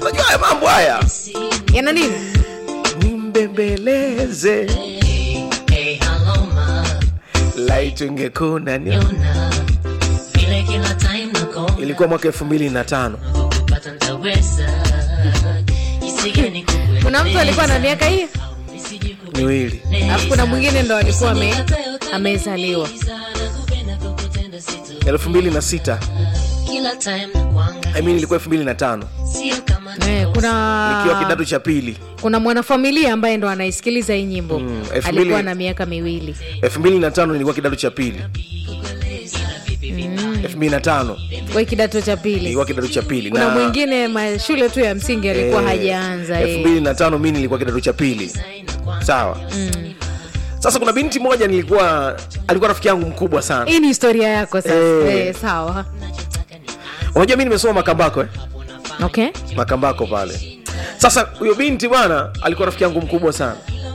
Unajua haya mambo haya yana nini? Nimbembeleze light ungekuna niona. Ilikuwa mwaka 2005. Kuna mtu alikuwa na miaka hii miwili. Alafu kuna mwingine ndo alikuwa amezaliwa 2006. I mean ilikuwa 2005. Kuna nikiwa kidato cha pili. Kuna mwanafamilia ambaye ndo anaisikiliza hii nyimbo. Alikuwa na miaka miwili. 2005 nilikuwa kidato cha pili. 2005 kwa kidato cha pili. Nilikuwa kidato cha pili. Kuna mwingine shule tu ya msingi alikuwa hajaanza. 2005 mimi nilikuwa kidato cha pili. Sawa. Sasa kuna binti moja alikuwa rafiki yangu mkubwa sana. Hii ni historia yako sasa. Sawa. Unajua mimi nimesoma Makambako Okay. Makambako pale. Sasa huyo binti bwana alikuwa rafiki yangu mkubwa sana.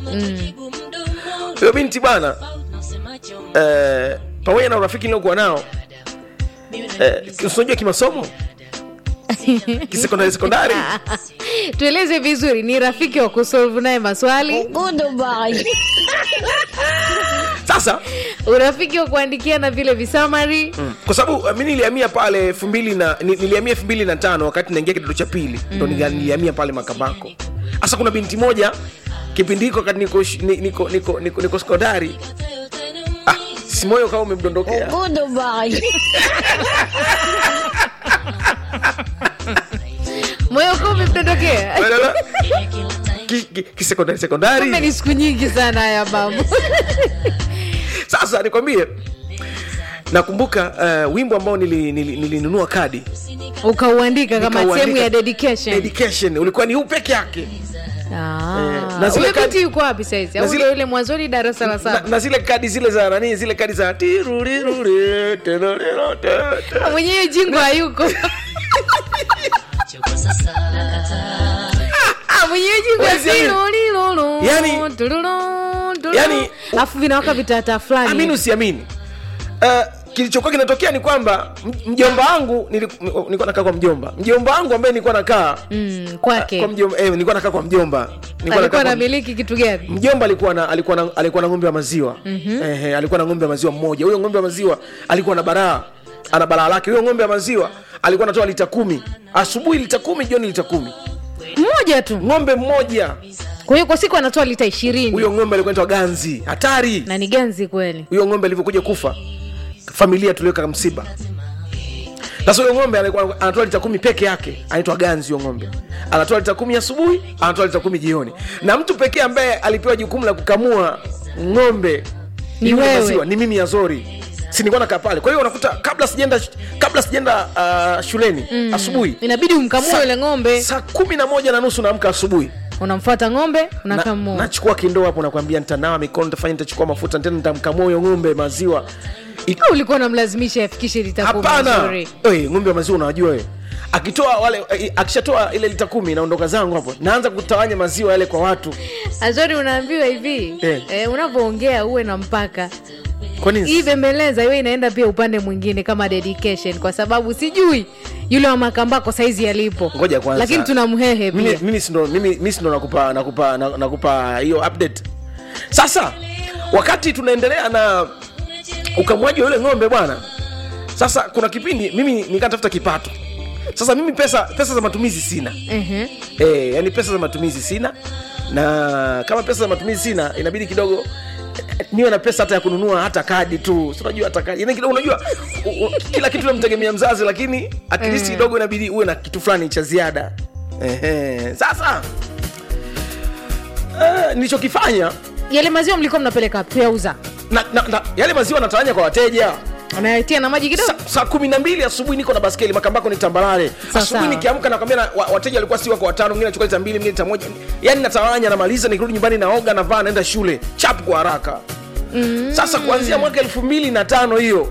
Huyo binti bwana pamoja na urafiki niliokuwa nao unajua kimasomo sekondari. Tueleze vizuri, ni rafiki wa kusolve naye maswali. Goodbye. Sasa urafiki wa kuandikia na vile visamari. Kwa sababu mimi nilihamia pale 2005 wakati naingia kidato cha pili. Ndio nilihamia pale Makambako. Sasa kuna binti moja kipindi hiko wakati niko sekondari. Si moyo kama umemdondokea. Goodbye. Moyo kama umemdondokea. Sekondari. Kumbe ni siku nyingi sana haya babu. Sasa nikwambie, nakumbuka wimbo ambao nilinunua kadi. Ukauandika kama sehemu ya dedication. Ulikuwa ni huu peke yake. Na zile kadi yuko wapi sasa? Au yule mwanzoni darasa la 7. Na zile kadi zile za nani? Zile kadi za tirurire tenolero. Mwenyewe jingo hayuko. Mwenyewe jingo lilo. Yani afu vinawaka vitata fulani. Amini usiamini. Kilichokuwa kinatokea ni kwamba mjomba wangu nilikuwa nakaa kwa mjomba. Mjomba wangu ambaye nilikuwa nakaa kwake. Kwa mjomba nilikuwa nakaa kwa mjomba. Alikuwa anamiliki kitu gani? Mjomba alikuwa na ng'ombe wa maziwa. Alikuwa na ng'ombe wa maziwa mmoja. Huyo ng'ombe wa maziwa alikuwa na baraa. Ana baraa lake. Huyo ng'ombe wa maziwa alikuwa anatoa lita 10. Asubuhi lita 10, jioni lita 10. Mmoja tu. Ng'ombe mmoja. Kwa hiyo kwa siku anatoa lita 20. Huyo ng'ombe alikuwa anaitwa Ganzi. Hatari. Na ni Ganzi kweli. Huyo ng'ombe alivyokuja kufa, familia tuliweka msiba. Sasa huyo ng'ombe alikuwa anatoa lita 10 peke yake. Anaitwa Ganzi huyo ng'ombe. Anatoa lita 10 asubuhi, anatoa lita 10 jioni. Na mtu pekee ambaye alipewa jukumu la kukamua ng'ombe ni wewe. Ni mimi Azori. Si nilikuwa nakaa pale. Kwa hiyo unakuta kabla sijaenda shuleni asubuhi, inabidi umkamue ile ng'ombe. Saa 11:30 naamka asubuhi. Unamfuata ng'ombe, unakamua. Nachukua kindoo hapo nakwambia nitanawa mikono, nitachukua mafuta tena nitamkamua huyo ng'ombe maziwa. Ulikuwa unamlazimisha afikishe lita 10. Hapana. Ng'ombe wa maziwa unajua wewe. Akishatoa ile lita 10 naondoka zangu hapo. Naanza kutawanya maziwa yale kwa watu. Azori unaambiwa hivi, unapoongea uwe na mpaka. Kwa nini? Hii bembeleza hiyo inaenda pia upande mwingine kama dedication, kwa sababu sijui yule wa Makambako saizi yalipo. Ngoja kwanza. Lakini tunamhehe pia. Mimi ndo nakupa hiyo update. Sasa wakati tunaendelea na ukamwaji wa yule ng'ombe bwana. Sasa kuna kipindi mimi nikatafuta kipato. Sasa mimi pesa za matumizi sina. Yani pesa za matumizi sina. Na kama pesa za matumizi sina, inabidi kidogo niwe na pesa hata ya kununua hata kadi tu. Unajua hata kadi. Yaani kidogo unajua kila kitu unamtegemea mzazi, lakini at least kidogo inabidi uwe na kitu fulani cha ziada. Sasa nilichokifanya, yale maziwa mlikuwa mnapeleka kuyauza. Yale maziwa natawanya kwa wateja. Anayatia na maji kidogo. Saa 12 asubuhi niko na baskeli. Makambako ni tambalale. Asubuhi nikiamka nakwambia wateja walikuwa si wako 5, mwingine anachukua lita 2, mwingine lita 1. Yaani natawanya na maliza, nikirudi nyumbani naoga na vaa naenda shule. Chap kwa haraka. Sasa kuanzia mwaka 2005 hiyo.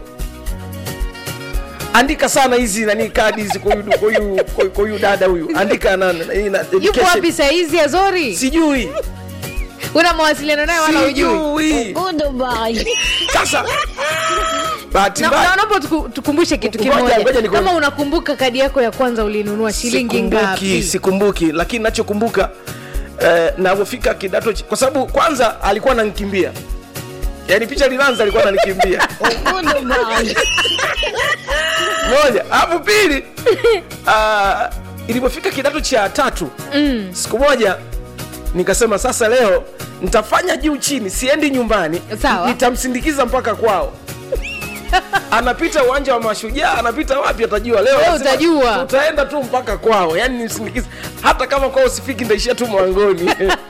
Andika sana hizi nani kadi hizi kwa huyu dada huyu. Andika na yupo wapi saa hizi Azori? Sijui. Una mawasiliano naye wala hujui? Goodbye. Sasa bahati mbaya naomba tukumbushe kitu Ngoja kimoja. Kama unakumbuka kadi yako ya kwanza ulinunua shilingi ngapi? Sikumbuki, lakini nachokumbuka navofika kidato kwa sababu kwanza alikuwa ananikimbia. Yaani picha lilanza alikuwa ananikimbia. Moja, hapo pili ilipofika kidato cha 3 siku moja nikasema sasa leo nitafanya juu chini, siendi nyumbani, nitamsindikiza mpaka kwao. Anapita uwanja wa Mashujaa, anapita wapi atajua leo utajua. Utaenda tu mpaka kwao, yani nimsindikize hata kama kwao usifiki, ndaishia tu mwangoni.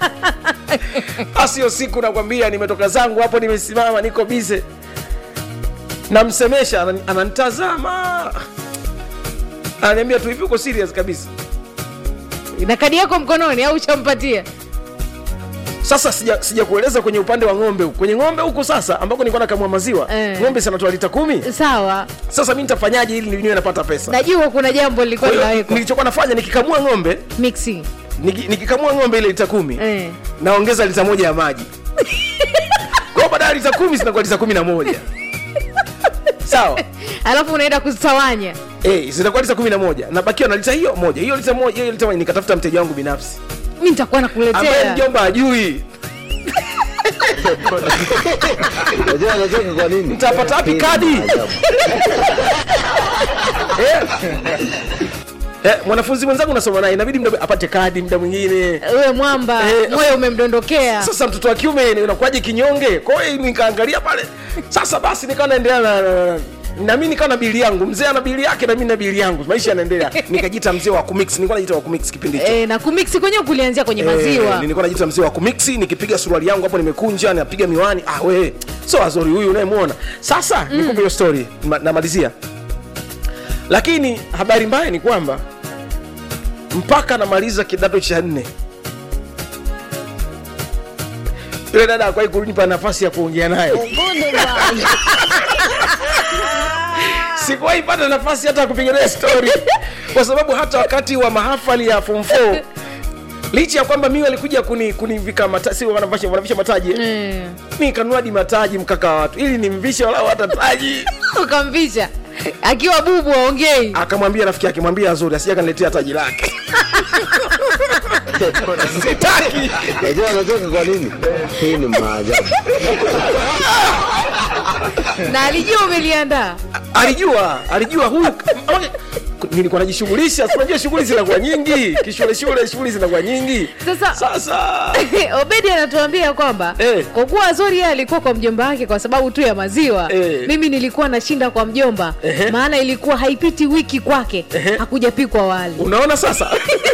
Asio siku nakwambia nimetoka zangu hapo, nimesimama niko busy. Namsemesha, ananitazama. Ananiambia tu hivi uko serious kabisa? Na kadi yako mkononi au ushampatia? Sasa sija kueleza kwenye upande wa ng'ombe huko. Kwenye ng'ombe huko sasa ambako nilikuwa nakamua maziwa, ng'ombe sana toa lita 10. Sawa. Sasa mimi nitafanyaje ili niwe napata pesa? Najua kuna jambo lilikuwa linawekwa. Nilichokuwa nafanya nikikamua ng'ombe, mixing. Nikikamua ng'ombe ile lita 10, naongeza lita 1 ya maji. Kwa badala lita 10 zinakuwa lita 11. Sawa. Alafu unaenda kuzitawanya. Zinakuwa lita 11. Nabakiwa na lita hiyo moja. Hiyo lita moja nikatafuta mteja wangu binafsi. Mimi nitakuwa nakuletea. Ambaye mjomba ajui. Unajua kwa nini? Nitapata wapi kadi? Mwanafunzi mwenzangu nasoma naye inabidi muda apate kadi, muda mwingine wewe mwamba moyo umemdondokea. Sasa mtoto wa kiume unakuaje kinyonge? Kwa hiyo nikaangalia pale. Sasa basi nikawa naendelea na mimi nikawa na bili yangu, mzee ana bili yake na mimi na bili yangu, maisha yanaendelea. Nikajiita mzee wa kumix, nilikuwa najiita wa kumix kipindi hicho. Na kumix kwenyewe kulianzia kwenye maziwa. Nilikuwa najiita mzee wa kumix, nikipiga suruali yangu hapo nimekunja, napiga miwani. Wewe sio Azori huyu unayemuona. Sasa nikupe hiyo story namalizia. Lakini habari mbaya ni kwamba mpaka namaliza kidato cha 4 yule dada hakuwahi kunipa nafasi ya kuongea naye. Sikuwahi pata nafasi hata kupiga naye story, kwa sababu hata wakati wa mahafali ya form 4 licha ya kwamba mimi walikuja kunivika mataji, wanavisha mataji, mimi kanunua di mataji mkaka wa watu ili nimvishe wala hata taji. Ukamvisha akiwa bubu aongei. Akamwambia rafiki yake, mwambie Azuri asije kaniletea taji lake. Sitaki. Unajua kwa nini? Hii ni maajabu. Na alijua umeliandaa. Alijua huyu nilikuwa najishughulisha, unajua shughuli zinakuwa nyingi, shughuli zinakuwa nyingi. Sasa Obedi anatuambia kwamba kwa kuwa Azori alikuwa kwa mjomba wake kwa sababu tu ya maziwa, mimi nilikuwa nashinda kwa mjomba, maana ilikuwa haipiti wiki kwake hakujapikwa wali. Unaona sasa?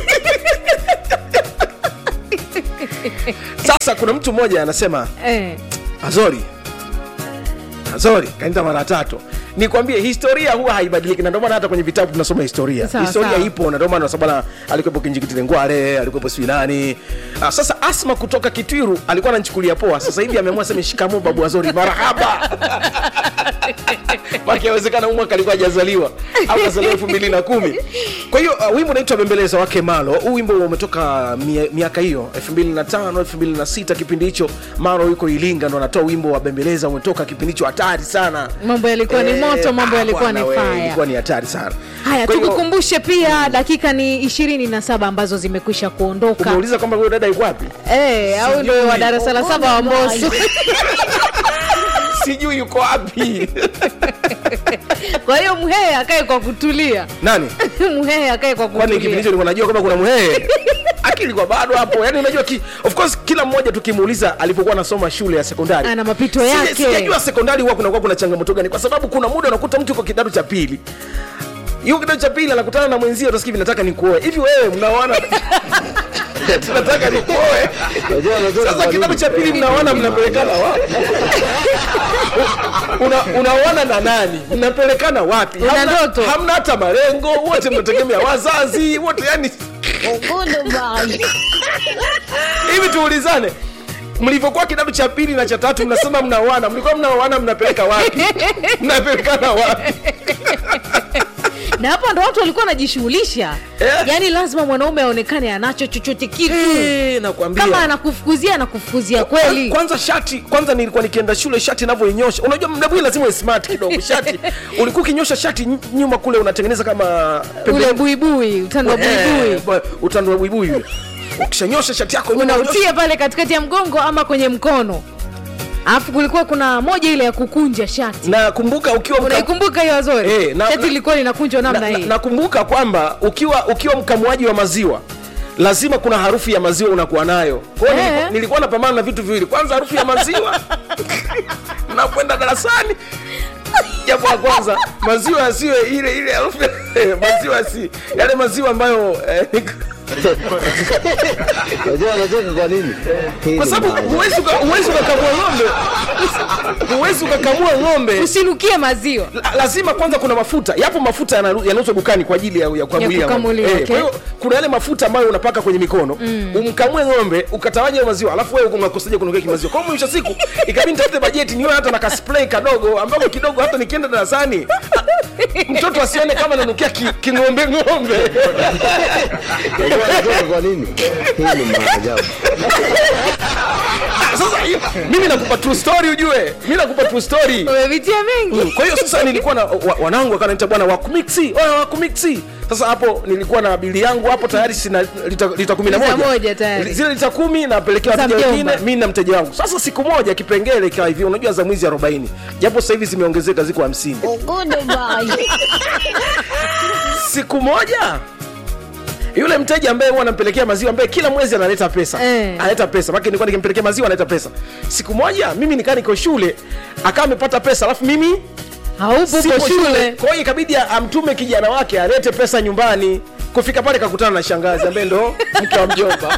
Sasa kuna mtu mmoja anasema Azori kaenda mara 3. Nikwambie historia huwa haibadiliki, na ndio maana hata kwenye vitabu tunasoma historia. Historia ipo, na ndio maana sababu alikuwepo Kinjikitile Ngwale, alikuwepo sui nani. Sasa Asma kutoka Kitwiru alikuwa ananichukulia poa. Sasa hivi ameamua sema shikamoo babu Azori, marahaba. Maki yawezekana mwaka alikuwa hajazaliwa au kazaliwa 2010. Kwa hiyo wimbo unaitwa Bembeleza wake Malo. Huu wimbo umetoka miaka hiyo 2005 2006. Kipindi hicho Maro yuko Ilinga ndo anatoa wimbo wa Bembeleza, umetoka kipindi hicho hatari sana. Mambo yalikuwa ni moto, mambo yalikuwa ni fire. Ilikuwa ni hatari sana. Haya, tukukumbushe pia dakika ni 27 ambazo zimekwisha kuondoka. Umeuliza kwamba huyo dada yuko wapi? Au ndio wa darasa la 7 wa Mbosso. Sijui yuko wapi. Kwa hiyo Mhehe akae kwa kutulia. Nani? Mhehe akae kwa kutulia. Kwani kipindi hicho nilikuwa najua kama kuna Mhehe? Akili kwa bado hapo. Yaani unajua of course kila mmoja tukimuuliza alipokuwa anasoma shule ya sekondari, ana mapito yake. Sijajua sekondari huwa kuna changamoto gani, kwa sababu kuna muda unakuta mtu yuko kidato cha 2. Yuko kidato cha 2 anakutana na mwenzio, utasikia nataka nikuoe. Hivi wewe mnaoana tunataka nikuoe. Sasa kidato cha 2 mnaoana mnapelekana wapi? Unaoana na nani? Mnapelekana wapi? Hamna hata malengo, wote mnategemea wazazi, wote yani. Hivi tuulizane, mlivyokuwa kidato cha 2 na cha 3 mnasema mnaoana, mlikuwa mnaoana mnapeleka wapi? Mnapelekana wapi? Na hapo ndo watu walikuwa wanajishughulisha. Yaani lazima mwanaume aonekane anacho chochote kitu. Nakwambia. Kama anakufukuzia kweli. Kwanza nilikuwa nikienda shule shati ninavyoinyosha. Unajua mdabui lazima uwe smart kidogo shati. Ulikuwa ukinyosha shati nyuma kule unatengeneza kama ule buibui, utando wa buibui. Utando wa buibui. Ukishanyosha shati yako unautia pale katikati ya mgongo ama kwenye mkono. Alafu kulikuwa kuna moja ile ya kukunja shati. Na kumbuka unaikumbuka hiyo Azori? Shati ilikuwa linakunjwa namna hii. Nakumbuka kwamba ukiwa mkamuaji wa maziwa lazima kuna harufu ya maziwa unakuwa nayo. Kwa hiyo nilikuwa napambana na vitu viwili. Kwanza harufu ya maziwa. Nakwenda darasani. Jambo la kwanza, maziwa yasiwe ile harufu maziwa yale maziwa ambayo Unajua anacheka kwa nini? Kwa sababu huwezi ukakamua ng'ombe. Usinukie maziwa. Lazima kwanza kuna mafuta. Yapo mafuta yanauzwa dukani kwa ajili ya kukamulia. Okay. Kwa hiyo kuna yale mafuta ambayo unapaka kwenye mikono, umkamue ng'ombe, ukatawanya maziwa, alafu wewe unakosaje kunukia kimaziwa. Kwa mwisho siku ikabidi nitafute bajeti niwe hata na kaspray kadogo ambapo kidogo hata nikienda darasani mtoto asione kama nanukia king'ombe. Kwa nini? Hii ni maajabu. Sasa mimi nakupa true story ujue. Mimi nakupa true story. Umevitia mengi. Kwa hiyo sasa nilikuwa na wanangu wakaniita bwana wakumixi. Sasa hapo nilikuwa na bili yangu hapo tayari sina lita 11. Zile lita 10 napelekea wateja wengine, mimi na mteja wangu. Sasa siku moja kipengele ikawa hivi, unajua za mwezi 40. Japo sasa hivi zimeongezeka ziko 50. Siku moja yule mteja ambaye huwa anampelekea maziwa ambaye kila mwezi analeta pesa. Analeta pesa. Maki nilikuwa nikimpelekea maziwa analeta pesa. Siku moja mimi nikaa niko shule, akawa amepata pesa alafu mimi haupo kwa shule. Kwa hiyo ikabidi amtume kijana wake alete pesa nyumbani. Kufika pale kakutana na shangazi ambaye ndo mke wa mjomba.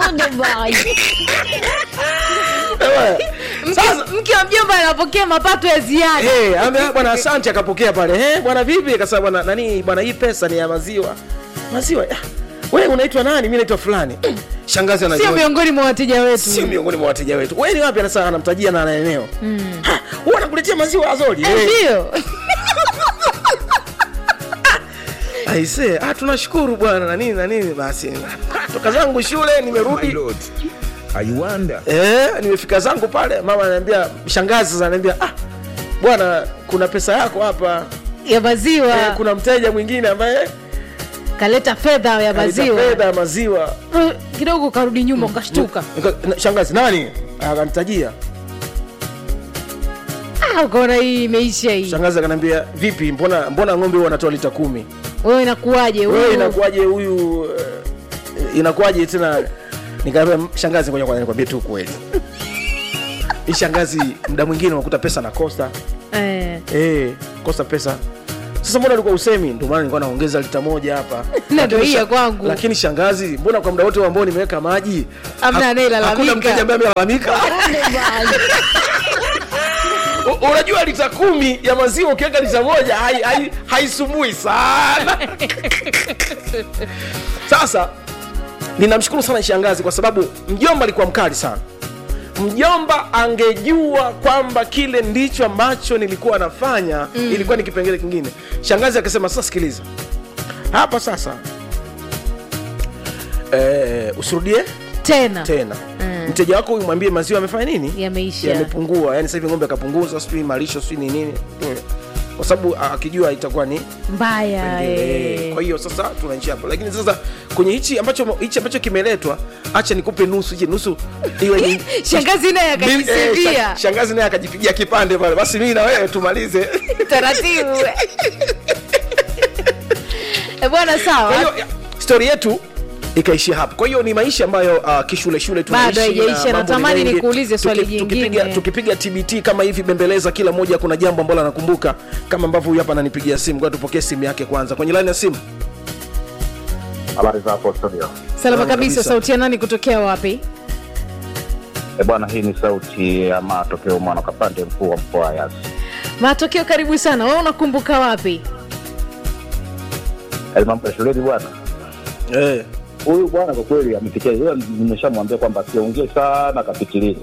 Sasa mke wa mjomba anapokea mapato ya ziada. Ambaye bwana asante akapokea pale. Bwana vipi? Akasema bwana nani bwana hii pesa ni ya maziwa. Maziwa. Wewe unaitwa nani? Mimi naitwa fulani. Shangazi anajua. Sio miongoni mwa wateja wetu. Wewe ni wapi? Anasema anamtajia na eneo. Wewe unakuletea maziwa Azori? Ndio. Aise, tunashukuru bwana na nini basi. Toka zangu shule nimerudi. Ayuanda. Nimefika zangu pale, mama ananiambia, shangazi sasa ananiambia, bwana kuna pesa yako hapa ya maziwa. Kuna mteja mwingine ambaye kaleta fedha ya maziwa. Kidogo karudi nyuma ukashtuka. Shangazi nani? Akanitajia. Ukaona hii imeisha hii. Shangazi akaniambia, vipi mbona ng'ombe huwa anatoa lita 10? Wewe inakuaje huyu? Inakuaje tena? Nikamwambia shangazi ngoja nikwambie tu kweli. Hii shangazi muda mwingine unakuta pesa nakosa. Kosa pesa. Sasa mbona ulikuwa usemi? Ndio maana nilikuwa naongeza lita 1 hapa. Ndio hii kwangu. Lakini shangazi, mbona kwa muda wote ambao nimeweka maji amna anayelalamika? Hakuna mteja ambaye amelalamika. Unajua lita 10 ya maziwa ukiweka lita 1 haisumbui sana. Sasa ninamshukuru sana shangazi kwa sababu mjomba alikuwa mkali sana. Mjomba angejua kwamba kile ndicho ambacho nilikuwa nafanya, ilikuwa ni kipengele kingine. Shangazi akasema sasa sikiliza. Hapa sasa usirudie tena. Mteja wako umwambie maziwa yamefanya nini? Yameisha. Yamepungua. Yaani sasa hivi ng'ombe akapunguza, sijui malisho, sijui nini. Kwa sababu akijua itakuwa ni mbaya. Kwa hiyo sasa tunaishia hapo. Lakini sasa kwenye hichi ambacho kimeletwa, acha nikupe nusu iwe ni shangazi naye akajisifia. Shangazi naye akajipigia kipande pale. Basi mimi na wewe tumalize taratibu. Bwana sawa. Kwa hiyo story yetu ikaishia hapo. Kwa hiyo ni maisha ambayo kishule tunaishi. Bado haijaisha. Natamani nikuulize swali jingine. Tukipiga TBT kama hivi bembeleza, kila mmoja kuna jambo ambalo anakumbuka, kama ambavyo huyu hapa ananipigia simu. Ngoja tupokee simu yake kwanza. Kwenye line ya simu. Habari za hapo studio? Salama kabisa. Sauti ya nani kutokea wapi? Bwana, hii ni sauti ya Matokeo mwana Kapande, mkuu wa mkoa Yas. Matokeo, karibu sana. Wewe unakumbuka wapi? Mambo ya shule bwana. Huyu bwana kwa kweli amefikia, yeye nimeshamwambia kwamba siongee sana kapitiliza.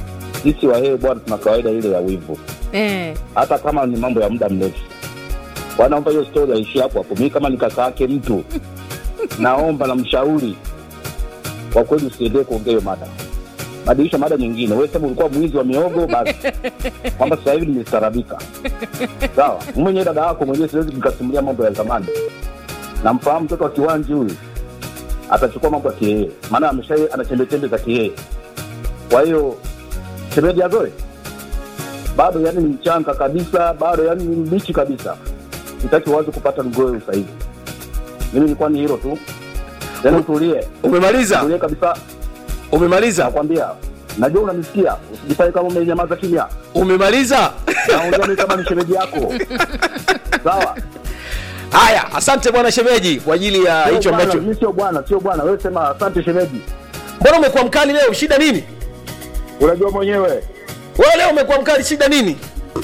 Sisi Wahehe bwana tuna kawaida ile ya wivu. Hata kama ni mambo ya muda mrefu. Wanaomba hiyo story aishi hapo hapo. Mimi kama ni kaka yake mtu naomba na mshauri kwa kweli usiendelee kuongea hiyo mada. Badilisha mada nyingine. Wewe sema ulikuwa mwizi wa miogo basi. Kwamba sasa hivi nimestarabika. Sawa. Mwenye dada yako mwenyewe siwezi nikasimulia mambo ya zamani. Namfahamu mtoto wa Kiwanji huyu. Atachukua mambo ya kiee. Maana ana chembe za kiee. Kwa hiyo shemeji Azoe bado yani ni mchanga kabisa, bado yani ni mbichi kabisa. Sitaki wazi kupata mgoe sasa hivi. Mimi nilikuwa ni hilo tu. Tena tulie. Umemaliza? Tulie kabisa. Umemaliza? Nakwambia. Najua unanisikia. Usijifanye kama umenyamaza kimya. Umemaliza? Naongea kama ni shemeji yako. Sawa. Haya, asante bwana shemeji kwa ajili ya hicho ambacho. Mimi sio bwana. Wewe sema asante shemeji. Mbona umekuwa mkali leo? Shida nini? Unajua mwenyewe. Wewe leo umekuwa mkali, shida nini?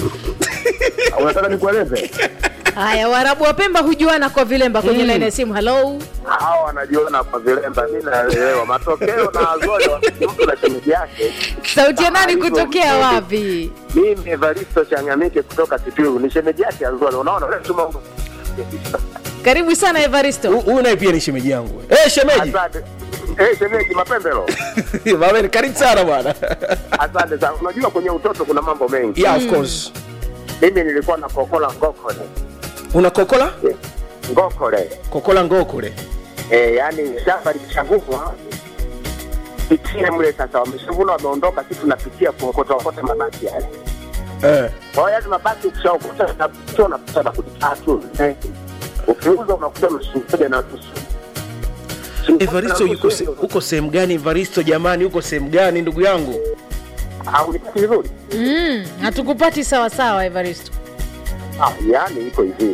Unataka nikueleze? Haya, Waarabu wa Pemba hujuana kwa vilemba kwenye line ya simu. Hello. Hao wanajiona kwa vilemba, mimi naelewa. Matokeo na Azoe mtu na shemeji yake. Sauti ya nani kutokea wapi? Mimi Evaristo Changamike kutoka Kituru, ni shemeji yake Azoe. Unaona leo tu mambo. Karibu sana Evaristo. Huyu naye pia ni shemeji yangu. Shemeji. Asante. Shemeji Mapembelo. Baba, karibu sana bwana. Asante sana. Unajua kwenye utoto kuna mambo mengi. Yeah, of course. Mimi nilikuwa na kokola ngokole. Una kokola? Ngokole. Kokola ngokole. Yani shamba likishaguvwa pitia mle sasa wameshavuna wameondoka, sisi tunapitia kuokota mabaki yale. Kwa hiyo mabaki ukishaokota unapita na kutatu. Ukiuza unakuta mshuhuda na nusu. Evaristo uko sehemu gani Evaristo jamani? Uko sehemu gani ndugu yangu? Unipati vizuri? Hatukupati sawa sawa Evaristo. Yani iko hivi.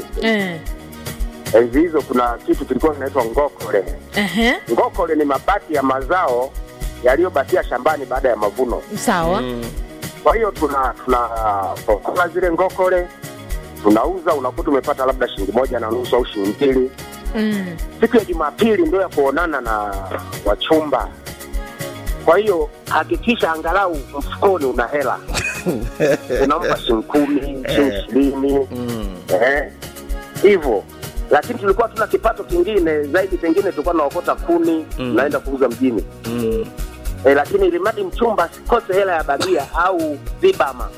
Enzi hizo kuna kitu kilikuwa kinaitwa ngokole. Ngokole ni mabaki ya mazao yaliyobakia shambani baada ya mavuno. Sawa. Kwa hiyo tuna zile ngokole tunauza, unakuta umepata labda shilingi 1.5 au shilingi 2. Siku ya Jumapili ndio ya kuonana na wachumba. Kwa hiyo hakikisha angalau mfukoni una hela. Unampa shilingi 10, shilingi 20. Hivyo. Lakini tulikuwa tuna kipato kingine zaidi, pengine tulikuwa tunaokota kuni naenda kuuza mjini. Lakini ilimadi mchumba sikose hela ya bagia au vibama.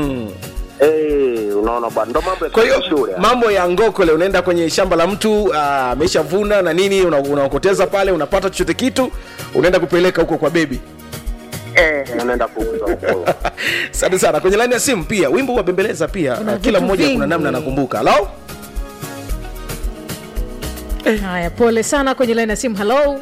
Unaona bwana, ndo mambo ya shule. Mambo ya ngokole, unaenda kwenye shamba la mtu ameshavuna na nini, unaokoteza pale, unapata chochote kitu, unaenda kupeleka huko kwa baby. Unaenda kuuza. Asante sana. Kwenye line ya simu pia wimbo wa bembeleza pia kila mmoja kuna namna anakumbuka. Hello? Haya, pole sana. Kwenye line ya simu. Hello.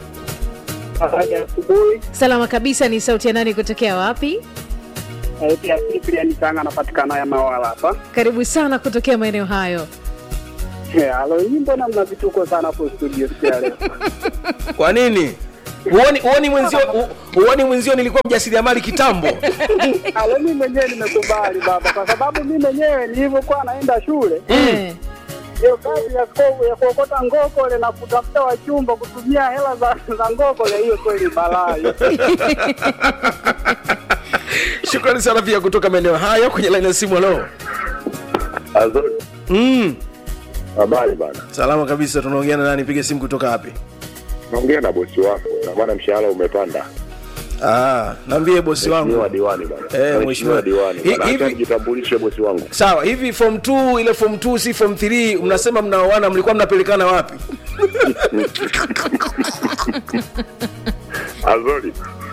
Asubuhi. Salama kabisa. Ni sauti ya nani kutokea wapi? Sauti ya Cyprian Tanga, napatikana ya Mawala hapa. Karibu sana kutokea maeneo hayo. Halo, mbona mna vituko sana hapo studio leo? Kwa nini? Uoni mwenzio nilikuwa mjasiriamali kitambo. Halo, mimi mwenyewe nimekubali baba, kwa sababu mimi mwenyewe nilivyokuwa naenda shule. Hiyo kazi ya kuokota ngokole na kutafuta wachumba kutumia hela za ngokole, hiyo kweli balaa. Shukrani sana pia kutoka maeneo hayo. Kwenye line ya simu. Hello. Azoe. Habari bana. Salama kabisa. Tunaongea na nani? Piga simu kutoka wapi? Naongea na bosi wako. Na bwana mshahara umepanda. Naambie bosi wangu. Mheshimiwa diwani bana. Mheshimiwa diwani. Hivi jitambulishe bosi wangu. Sawa, hivi form 2 ile form 2 si form 3 mnasema mnaoana, mlikuwa mnapelekana wapi? Azori.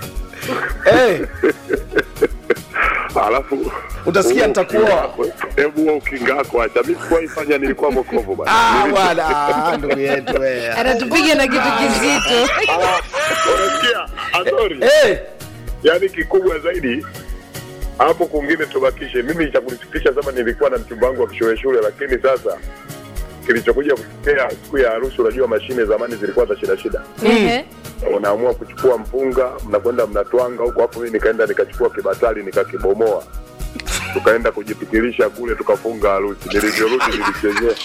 Alafu utasikia nitakuoa. Hebu ukingako acha. Mimi sikuwaifanya, nilikuwa mokovu bana. Bwana ndugu yetu wewe. Anatupiga na kitu kizito. Unasikia Azori? Yaani kikubwa zaidi hapo kwingine tubakishe. Mimi cha kunisikitisha sema nilikuwa na mchumba wangu wa shule, lakini sasa kilichokuja kutokea siku ya harusi, unajua mashine zamani zilikuwa za shida. Unaamua kuchukua mpunga, mnakwenda mnatwanga huko, hapo mimi nikaenda nikachukua kibatali nikakibomoa. Tukaenda kujipikilisha kule, tukafunga harusi. Nilivyorudi nilichezea.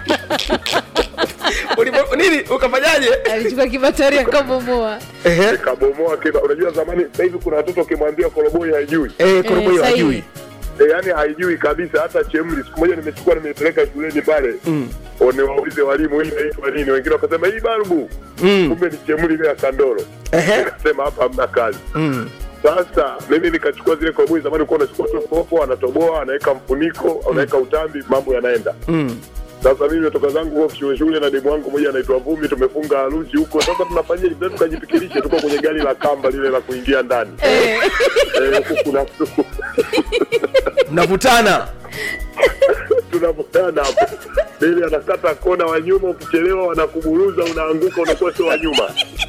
Nini? Ukafanyaje? Alichukua kibatari akabomoa. Kabomoa unajua zamani, sasa hivi kuna watoto ukimwambia koroboi hajui. Koroboi hajui. yani haijui kabisa hata chemli. Siku moja nimechukua nimepeleka shuleni pale. Waulize walimu hii inaitwa nini? Wengine wakasema hii balbu. Kumbe ni chemli ile ya Kandoro. Nikasema hapa hamna kazi. Sasa mimi nikachukua zile kwa mwezi zamani, ulikuwa unachukua tu kopo, anatoboa, anaweka mfuniko, anaweka utambi, mambo yanaenda. Sasa mimi natoka zangu huko shule na demu wangu mmoja anaitwa Vumi, tumefunga harusi huko. Sasa tunafanyia hivi, tukajipikirisha, tuko kwenye gari la kamba lile la kuingia ndani. Kuna mnavutana. Tunavutana hapo. Bili anakata kona wa nyuma, ukichelewa wanakuburuza, unaanguka, unakuwa sio wa nyuma.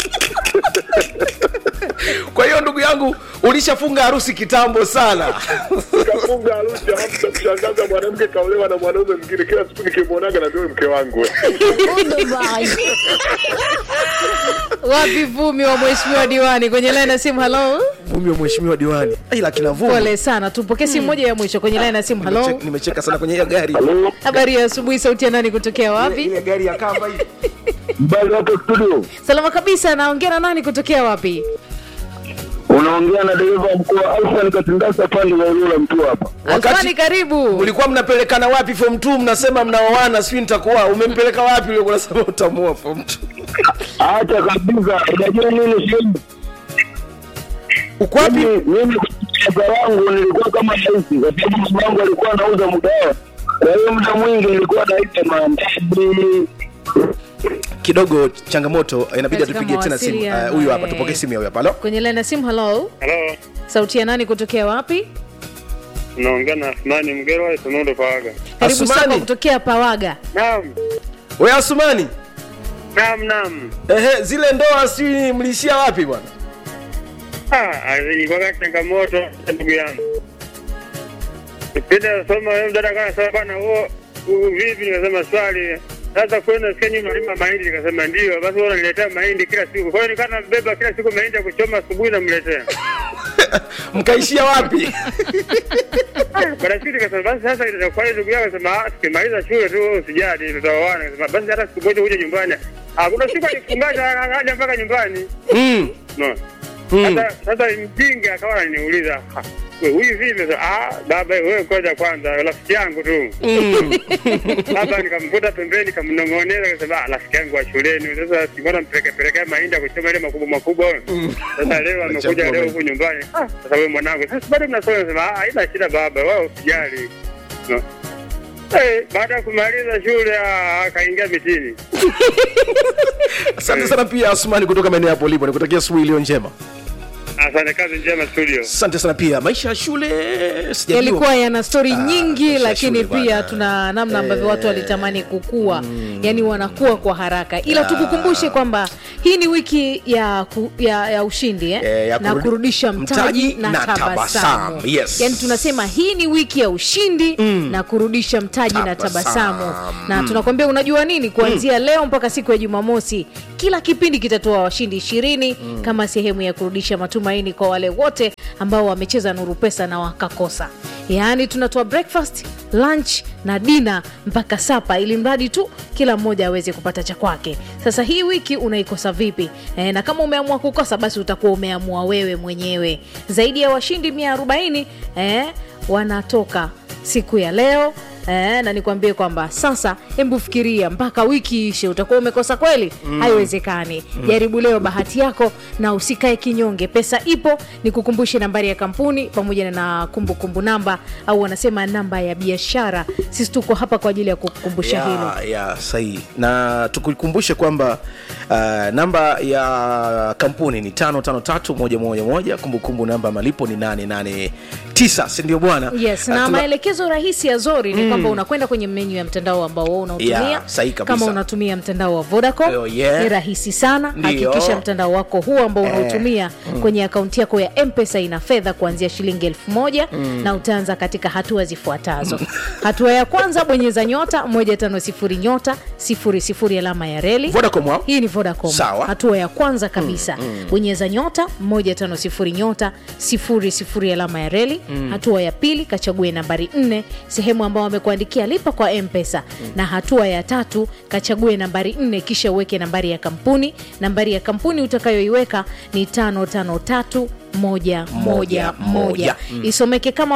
Kwa hiyo ndugu yangu ulishafunga harusi kitambo sana. Kafunga harusi hapa kushangaza, mwanamke kaolewa na mwanaume mwingine, kila siku nikimwonaga na ndio mke wangu. Wapi Vumi wa mheshimiwa diwani kwenye line ya simu? Hello. Vumi wa mheshimiwa diwani. Ila kina Vumi. Pole sana. Tupokee simu moja ya mwisho kwenye line ya simu. Hello. Nimecheka sana kwenye hiyo gari. Habari ya asubuhi, sauti ya nani kutokea wapi? Ile gari ya kamba hii. Mbali hapo studio. Salama kabisa, naongea na nani kutokea wapi? Unaongea na dereva mkuu Alfani Katindasa pande za Ilula mtu hapa. Alfani, karibu. Ulikuwa mnapelekana wapi form 2 mnasema mnaoana, sio nitakuwa. Umempeleka wapi yule unasema utamuoa form 2? Acha kabisa. Unajua nini sio? Uko wapi? Mimi kwa wangu nilikuwa kama hivi. Kwa sababu mama wangu alikuwa anauza mdawa. Kwa hiyo muda mwingi nilikuwa naita maandazi. Kidogo changamoto, inabidi tupige tena simu. Huyu hapa, tupokee simu huyu hapa. Halo. Kwenye line ya simu. Hello. Hello. Sauti ya nani kutokea wapi? Naongea na Asmani Mgerwa Tunondo Pawaga. Karibu sana kutokea Pawaga. Naam. Wewe Asmani? Naam. Zile ndoa si mlishia wapi bwana? Ilikuwa changamoto ndugu yangu. Nipenda soma dada kana sababu bana vipi, nikasema swali. Sasa kwenda sikia nyuma nalima mahindi, nikasema ndio. Basi wao wananiletea mahindi kila siku. Kwa hiyo nikana nabeba kila siku mahindi ya kuchoma asubuhi na mletea. Mkaishia wapi? Baada ya nikasema basi sasa itakuwa ndugu yangu, akasema tukimaliza shule tu usijali tutaoana. Nikasema basi hata siku moja uje nyumbani. Kuna siku alifungasha hadi mpaka nyumbani. No. Sasa mjinga akawa ananiuliza, huyu vipi? Baba wewe ngoja kwanza, rafiki yangu tu. Baba nikamkuta pembeni, nikamnong'oneza, akasema rafiki yangu wa shuleni. Sasa singona mpelekea mahindi kuchoma ile makubwa. Sasa leo amekuja leo huko nyumbani. Sasa wewe mwanangu, sasa bado mnasoma? Nasema haina shida baba, wewe usijali. No. Baada ya kumaliza shule akaingia mitini. Asante sana pia Asmani kutoka maeneo hapo ulipo. Nikutakia asubuhi iliyo njema. Asante, kazi njema studio. Asante sana pia. Maisha ya shule sijajua. Yalikuwa yana story nyingi, lakini pia tuna namna ambavyo watu walitamani kukua. Yani wanakuwa kwa haraka. Ila tukukumbushe kwamba hii ni wiki ya ushindi na kurudisha mtaji na tabasamu. Yes. Yani tunasema hii ni wiki ya ushindi na kurudisha mtaji na tabasamu. Na tunakwambia unajua nini, kuanzia leo mpaka siku ya Jumamosi kila kipindi kitatoa washindi 20 kama sehemu ya kurudisha matumaini kwa wale wote ambao wamecheza Nuru Pesa na wakakosa. Yaani tunatoa breakfast, lunch na dinner mpaka sapa, ili mradi tu kila mmoja aweze kupata cha kwake. Sasa hii wiki unaikosa vipi? Na kama umeamua kukosa, basi utakuwa umeamua wewe mwenyewe. Zaidi ya washindi 140 wanatoka siku ya leo. Na nikwambie kwamba sasa hebu fikiria mpaka wiki ishe utakuwa umekosa kweli? Haiwezekani. Jaribu leo bahati yako na usikae kinyonge. Pesa ipo. Nikukumbushe nambari ya kampuni pamoja na kumbukumbu namba, au wanasema namba ya biashara. Sisi tuko hapa kwa ajili ya kukukumbusha hilo. Sahihi. Na tukukumbushe kwamba namba ya kampuni ni 553111, kumbukumbu namba malipo ni 889, si ndio bwana? Yes, na maelekezo rahisi ya Zori ni kwamba unakwenda kwenye menu ya mtandao ambao wewe unautumia. Kama unatumia mtandao wa Vodacom, ni rahisi sana. Hakikisha mtandao wako huo ambao unautumia kwenye akaunti yako ya M-Pesa ina fedha kuanzia shilingi 1000 na utaanza katika hatua zifuatazo. Hatua ya kwanza, bonyeza *150*00 alama ya reli. Vodacom wao? Hii ni Vodacom. Sawa. Hatua ya kwanza kabisa, bonyeza *150*00 alama ya reli. Hatua ya pili, kachague nambari 4 sehemu ambayo wamekuandikia lipa kwa M-Pesa. Na hatua ya tatu, kachague nambari 4 kisha uweke nambari ya kampuni. Nambari ya kampuni utakayoiweka ni 553111. 111 isomeke kama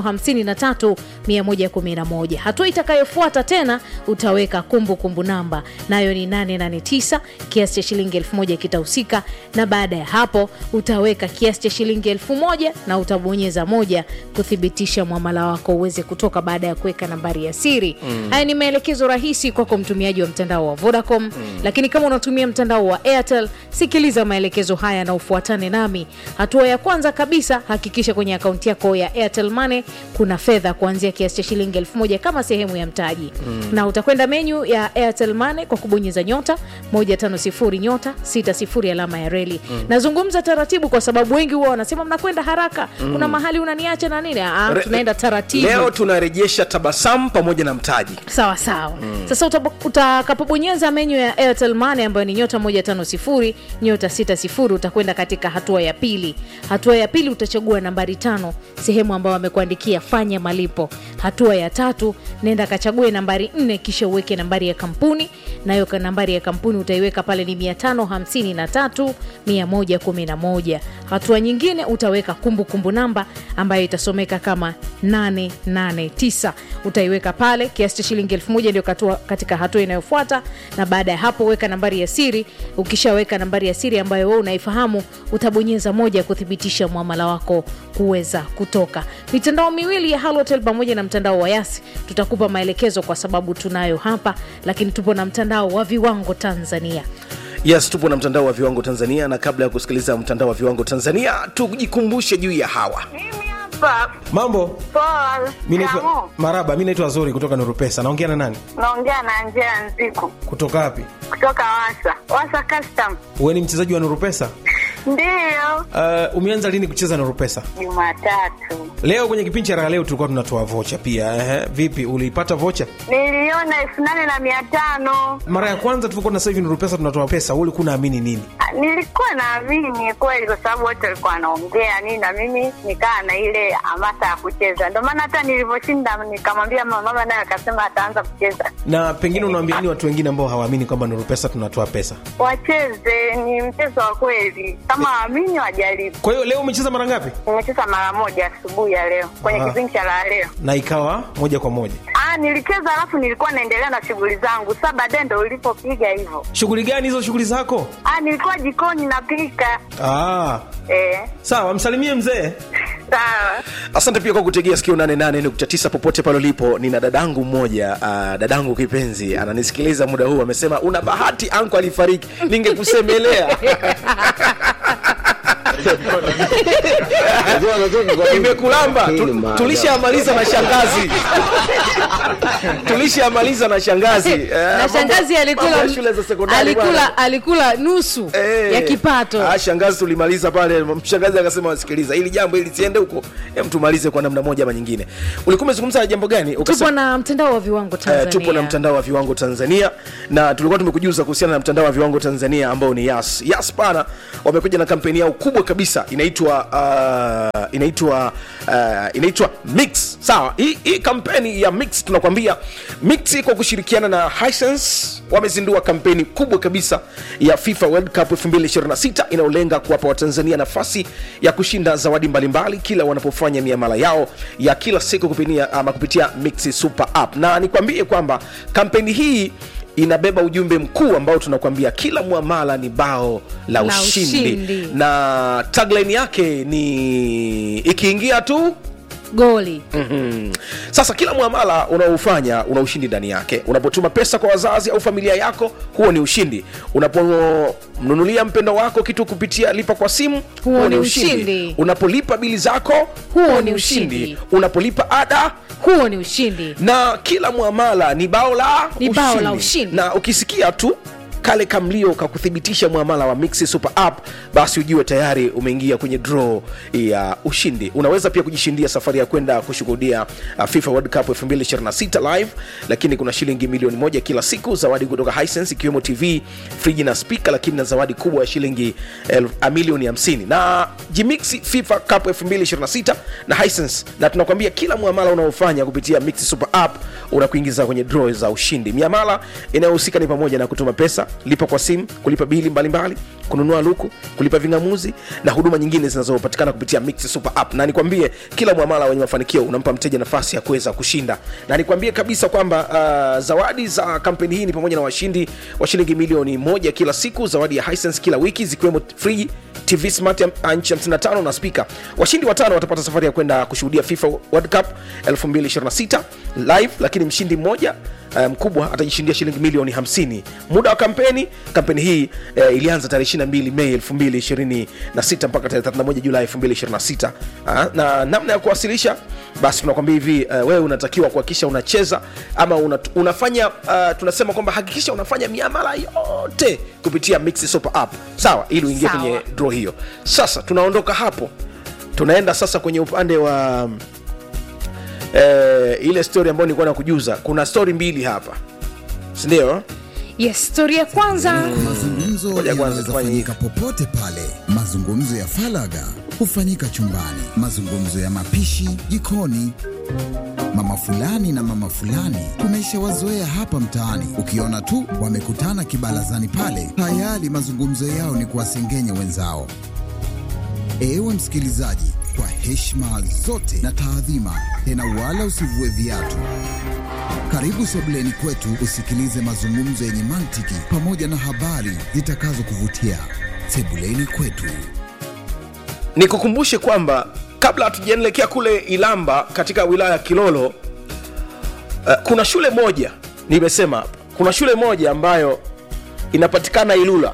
553111. Hatua itakayofuata tena utaweka kumbukumbu namba, nayo ni 889, kiasi cha shilingi 1000 kitahusika, na baada ya hapo utaweka kiasi cha shilingi 1000 na utabonyeza moja kuthibitisha muamala wako uweze kutoka baada ya kuweka nambari ya siri. Haya ni maelekezo rahisi kwako mtumiaji wa mtandao wa Vodacom, lakini kama unatumia mtandao wa Airtel, sikiliza maelekezo haya na ufuatane nami. Hatua ya kwanza kabisa, hakikisha kwenye akaunti yako ya Airtel Money kuna fedha kuanzia kiasi cha shilingi 1000 kama sehemu ya mtaji. Na utakwenda menu ya Airtel Money kwa kubonyeza *150*60 alama ya reli. Nazungumza taratibu kwa sababu wengi huwa wanasema mnakwenda haraka, kuna mahali unaniacha na nini. Tunaenda taratibu. Leo tunarejesha tabasamu pamoja na mtaji. Sawa sawa. Sasa utakapobonyeza menu ya Airtel Money ambayo ni *150*60, utakwenda katika hatua ya pili. Hatua ya pili utachagua nambari 5, sehemu ambayo wamekuandikia fanya malipo. Hatua ya 3, nenda kachague nambari 4 kisha uweke nambari ya kampuni, nayo nambari ya kampuni utaiweka pale ni 553111. Hatua nyingine utaweka kumbukumbu namba ambayo itasomeka kama 889. Utaiweka pale kiasi cha shilingi 1000 ndio katika hatua inayofuata, na baada ya hapo weka nambari ya siri. Ukishaweka nambari ya siri ambayo wewe unaifahamu, utabonyeza moja kuthibitisha muamala wako kuweza kutoka. Mitandao miwili ya Halotel pamoja na mtandao wa Yas tutakupa maelekezo kwa sababu tunayo hapa, lakini tupo na mtandao wa Viwango Tanzania. Yes, tupo na mtandao wa Viwango Tanzania, na kabla ya kusikiliza mtandao wa Viwango Tanzania, tujikumbushe juu ya hawa. Mambo? Poa. Maraba, mimi naitwa Zuri kutoka Nuru Pesa. Naongea na nani? Naongea na Angela Nziku. Kutoka wapi? Kutoka Wasa Custom. Wewe ni mchezaji wa Nuru Pesa? Ndio. Umeanza lini kucheza Nuru Pesa? Jumatatu. Leo kwenye kipindi cha leo tulikuwa tunatoa vocha pia. Vipi, uliipata vocha? Niliona 8500. Mara ya kwanza tulikuwa na sasa hivi Nuru Pesa tunatoa pesa, wewe ulikuwa unaamini nini? Nilikuwa naamini kweli kwa sababu wote walikuwa wanaongea nini, na mimi nikaa na ile hamasa ya kucheza. Ndio maana hata nilivyoshinda nikamwambia mama, naye akasema ataanza kucheza. Na pengine unawaambia nini watu wengine ambao hawaamini kwamba Nuru Pesa tunatoa pesa? Wacheze, ni mchezo wa kweli. Kama waamini wajaribu. Kwa hiyo leo umecheza mara ngapi? Nimecheza mara moja asubuhi ya leo kwenye kipindi cha leo. Na ikawa moja kwa moja? Nilicheza alafu nilikuwa naendelea na shughuli zangu. Sasa baadaye ndio ulipopiga hivyo. Shughuli gani hizo shughuli zako? Nilikuwa jikoni napika. Sawa, msalimie mzee. Sawa. Asante pia kwa kutegea sikio 88.9 popote pale ulipo. Nina dadangu mmoja, dadangu kipenzi, ananisikiliza muda huu. Amesema una bahati anko alifariki, ningekusemelea. Imekulamba. Tulishamaliza na shangazi. Na shangazi alikula nusu ya kipato. Shangazi tulimaliza pale. Shangazi akasema wasikiliza, hili jambo hili siende huko, tumalize kwa namna moja ama nyingine. Ulikuwa umezungumza jambo gani? Tupo na mtandao wa Viwango Tanzania. Tupo na mtandao wa Viwango Tanzania, na tulikuwa tumekujuza kuhusiana na mtandao wa Viwango Tanzania ambao ni Yas. Yas pana wamekuja na kampeni yao kubwa kabisa, inaitwa Mix. Sawa, hii kampeni ya Mix tunakwambia Mix kwa kushirikiana na Hisense wamezindua kampeni kubwa kabisa ya FIFA World Cup 2026 inayolenga kuwapa Watanzania nafasi ya kushinda zawadi mbalimbali kila wanapofanya miamala yao ya kila siku kupitia Mix Super App. Na nikwambie kwamba kampeni hii inabeba ujumbe mkuu ambao tunakwambia kila muamala ni bao la ushindi. Na tagline yake ni ikiingia tu goli. Sasa kila muamala unaofanya una ushindi ndani yake. Unapotuma pesa kwa wazazi au familia yako, huo ni ushindi. Unapomnunulia mpendo wako kitu kupitia lipa kwa simu, huo ni ushindi. Unapolipa bili zako, huo ni ushindi. Unapolipa ada, huo ni ushindi. Na kila muamala ni bao la ushindi. Na ukisikia tu kale kamlio kakuthibitisha muamala wa Mix Super App, basi ujue tayari umeingia kwenye draw ya ushindi. Unaweza pia kujishindia safari ya kwenda kushuhudia FIFA World Cup 2026 live, lakini kuna shilingi milioni 1 kila siku, zawadi kutoka Hisense ikiwemo TV, friji na speaker, lakini na zawadi kubwa ya shilingi milioni 50. Na Jimix FIFA Cup 2026 na Hisense, na tunakwambia kila muamala unaofanya kupitia Mix Super App unakuingiza kwenye draw za ushindi. Miamala inayohusika ni pamoja na kutuma pesa, lipa kwa simu, kulipa bili mbalimbali, kununua luku, kulipa vingamuzi na huduma nyingine zinazopatikana kupitia Mix Super App. Na nikwambie kila muamala wenye mafanikio unampa mteja nafasi ya kuweza kushinda. Na nikwambie kabisa kwamba zawadi za kampeni hii ni pamoja na washindi wa shilingi milioni 1 kila siku, zawadi ya Hisense kila wiki zikiwemo free TV Smart inchi 55 na speaker. Washindi watano watapata safari ya kwenda kushuhudia FIFA World Cup 2026 live, lakini mshindi mmoja mkubwa atajishindia shilingi milioni 50. Muda wa kampeni hii ilianza tarehe 22 Mei 2026 mpaka tarehe 31 Julai 2026. Na namna ya kuwasilisha, basi tunakwambia hivi, wewe unatakiwa kuhakikisha unacheza ama unafanya tunasema kwamba hakikisha unafanya miamala yote kupitia Mix Super App, sawa, ili uingie kwenye draw hiyo. Sasa tunaondoka hapo, tunaenda sasa kwenye upande wa ile story ambayo nilikuwa nakujuza. Kuna story mbili hapa, si ndio? Yes, story ya kwanza. Mazungumzo yanaweza kufanyika popote pale. Mazungumzo ya faragha hufanyika chumbani. Mazungumzo ya mapishi jikoni. Mama fulani na mama fulani tumeshawazoea hapa mtaani. Ukiona tu wamekutana kibarazani pale, tayari mazungumzo yao ni kuwasengenya wenzao. Ewe msikilizaji, kwa heshima zote na taadhima, tena wala usivue viatu, karibu sebuleni kwetu usikilize mazungumzo yenye mantiki pamoja na habari zitakazo kuvutia. Sebuleni kwetu. Nikukumbushe kwamba kabla hatujaelekea kule Ilamba katika wilaya ya Kilolo, kuna shule moja, nimesema hapa, kuna shule moja ambayo inapatikana Ilula.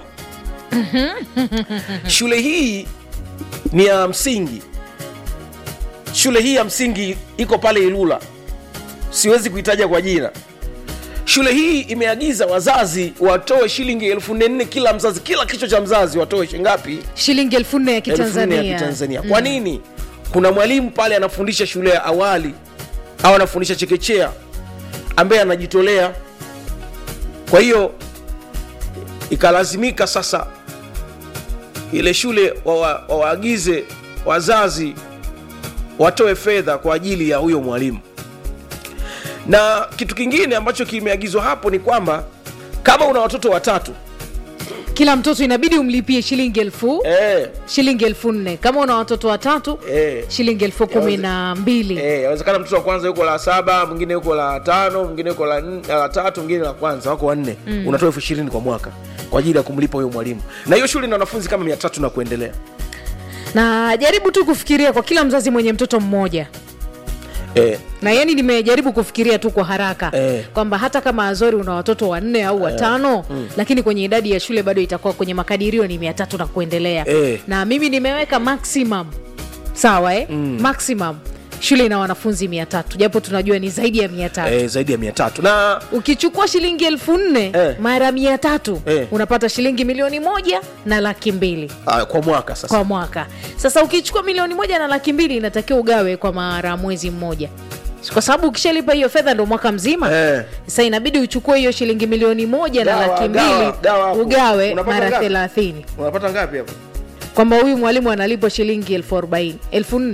Shule hii ni ya msingi. Shule hii ya msingi iko pale Ilula, siwezi kuitaja kwa jina. Shule hii imeagiza wazazi watoe shilingi 1400 kila mzazi, kila kichwa cha mzazi watoe shilingi ngapi? Shilingi 1400 ya Kitanzania. 1400 ya Kitanzania. Kwa nini? Kuna mwalimu pale anafundisha shule ya awali au anafundisha chekechea ambaye anajitolea. Kwa hiyo ikalazimika sasa ile shule waagize wazazi watoe fedha kwa ajili ya huyo mwalimu. Na kitu kingine ambacho kimeagizwa hapo ni kwamba kama una watoto watatu, kila mtoto inabidi umlipie shilingi 1000, shilingi 1400. Kama una watoto watatu, shilingi 12000. Inawezekana mtoto wa kwanza yuko la 7, mwingine yuko la 5, mwingine yuko la 3, mwingine la kwanza, wako 4. Unatoa 20,000 kwa mwaka kwa ajili ya kumlipa huyo mwalimu. Na hiyo shule ina wanafunzi kama 300 na kuendelea. Na jaribu tu kufikiria kwa kila mzazi mwenye mtoto mmoja. Na yani nimejaribu kufikiria tu kwa haraka kwamba hata kama Azori una watoto 4 au 5, lakini kwenye idadi ya shule bado itakuwa kwenye makadirio ni 300 na kuendelea. Na mimi nimeweka maximum, sawa maximum shule ina wanafunzi 300, japo tunajua ni zaidi ya 300. Zaidi ya 300. Na ukichukua shilingi 1400 mara 300 unapata shilingi 1,200,000 na 200,000 kwa mwaka sasa. Kwa mwaka. Sasa ukichukua 1,200,000 na 200,000 inatakiwa ugawe kwa mara mwezi mmoja. Kwa sababu ukishalipa hiyo fedha ndo mwaka mzima. Sasa inabidi uchukue hiyo shilingi 1,100,000 na 200,000 ugawe mara 30. Unapata ngapi hapo? Kwamba huyu mwalimu analipwa shilingi 40,000.